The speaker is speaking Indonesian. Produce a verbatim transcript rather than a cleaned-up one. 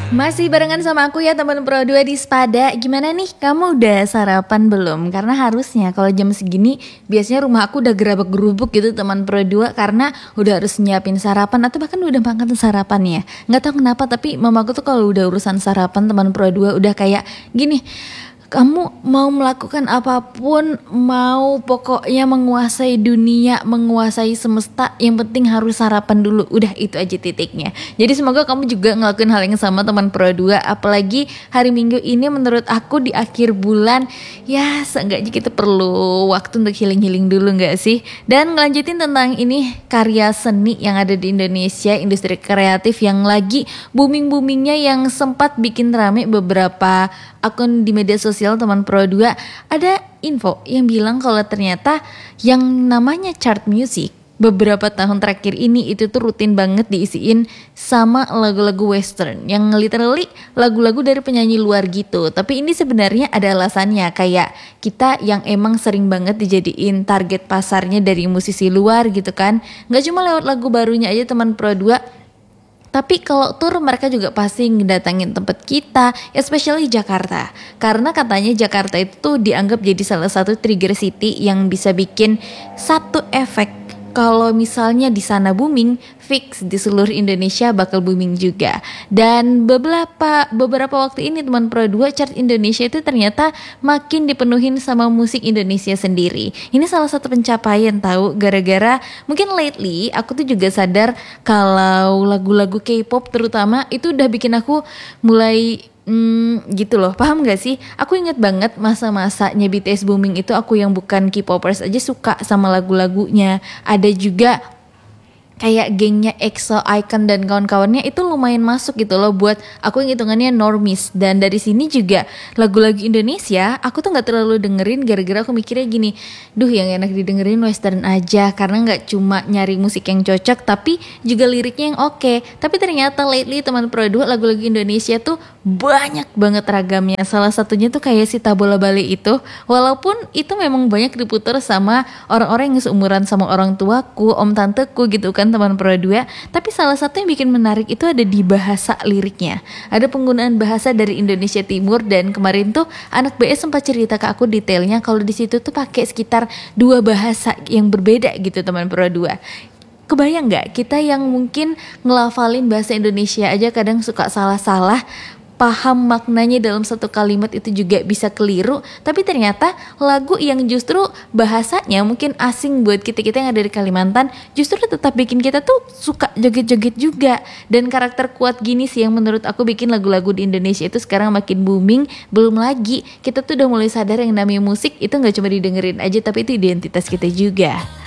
Masih barengan sama aku ya teman Pro dua di Spada. Gimana nih, kamu udah sarapan belum? Karena harusnya kalau jam segini biasanya rumah aku udah gerabak-gerubuk gitu teman Pro dua, karena udah harus nyiapin sarapan atau bahkan udah makan sarapan ya. Nggak tahu kenapa tapi mamaku tuh kalau udah urusan sarapan teman Pro dua udah kayak gini, kamu mau melakukan apapun, mau pokoknya menguasai dunia, menguasai semesta, yang penting harus sarapan dulu. Udah itu aja titiknya. Jadi semoga kamu juga ngelakuin hal yang sama teman Pro dua. Apalagi hari Minggu ini menurut aku di akhir bulan, ya seenggaknya kita perlu waktu untuk healing-healing dulu gak sih? Dan ngelanjutin tentang ini, karya seni yang ada di Indonesia, industri kreatif yang lagi booming-boomingnya, yang sempat bikin rame beberapa akun di media sosial teman Pro dua. Ada info yang bilang kalau ternyata yang namanya chart music beberapa tahun terakhir ini itu tuh rutin banget diisiin sama lagu-lagu western, yang literally lagu-lagu dari penyanyi luar gitu. Tapi ini sebenarnya ada alasannya, kayak kita yang emang sering banget dijadiin target pasarnya dari musisi luar gitu kan. Gak cuma lewat lagu barunya aja teman Pro dua, tapi kalau tur mereka juga pasti ngedatangin tempat kita, especially Jakarta. Karena katanya Jakarta itu tuh dianggap jadi salah satu trigger city yang bisa bikin satu efek. Kalau misalnya di sana booming, fix di seluruh Indonesia bakal booming juga. Dan beberapa beberapa waktu ini teman Pro dua, chart Indonesia itu ternyata makin dipenuhin sama musik Indonesia sendiri. Ini salah satu pencapaian tahu, gara-gara mungkin lately aku tuh juga sadar kalau lagu-lagu K-pop terutama itu udah bikin aku mulai Hmm, gitu loh, paham gak sih? Aku inget banget masa-masanya B T S booming itu, aku yang bukan K-popers aja suka sama lagu-lagunya. Ada juga kayak gengnya EXO, iKON dan kawan-kawannya itu lumayan masuk gitu loh buat aku yang hitungannya normis. Dan dari sini juga lagu-lagu Indonesia aku tuh nggak terlalu dengerin, gara-gara aku mikirnya gini, duh yang enak didengerin western aja, karena nggak cuma nyari musik yang cocok tapi juga liriknya yang oke. Tapi ternyata lately teman Pro dua, lagu-lagu Indonesia tuh banyak banget ragamnya. Salah satunya tuh kayak si Tabola Bali itu, walaupun itu memang banyak diputar sama orang-orang yang seumuran sama orang tuaku, om tanteku gitu kan teman Pro dua, tapi salah satu yang bikin menarik itu ada di bahasa liriknya. Ada penggunaan bahasa dari Indonesia Timur, dan kemarin tuh anak B S sempat cerita ke aku detailnya kalau di situ tuh pakai sekitar dua bahasa yang berbeda gitu teman Pro dua. Kebayang nggak kita yang mungkin ngelafalin bahasa Indonesia aja kadang suka salah-salah, paham maknanya dalam satu kalimat itu juga bisa keliru. Tapi ternyata lagu yang justru bahasanya mungkin asing buat kita-kita yang ada di Kalimantan justru tetap bikin kita tuh suka joget-joget juga. Dan karakter kuat gini sih yang menurut aku bikin lagu-lagu di Indonesia itu sekarang makin booming. Belum lagi kita tuh udah mulai sadar yang namanya musik itu gak cuma didengerin aja, tapi itu identitas kita juga.